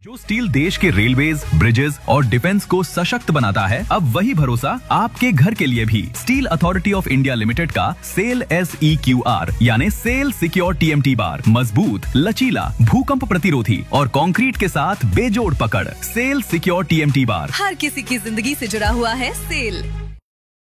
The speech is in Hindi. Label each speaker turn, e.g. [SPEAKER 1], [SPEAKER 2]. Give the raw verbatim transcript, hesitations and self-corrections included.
[SPEAKER 1] जो स्टील देश के रेलवेज, ब्रिजेस और डिफेंस को सशक्त बनाता है, अब वही भरोसा आपके घर के लिए भी। Steel authority of India limited का cell S E Q R यानी cell secure T M T bar मजबूत, लचीला, भूकंप प्रतिरोधी और कंक्रीट के साथ बेजोड़ पकड़। Cell secure T M T bar
[SPEAKER 2] हर किसी की जिंदगी से जुड़ा हुआ है। सेल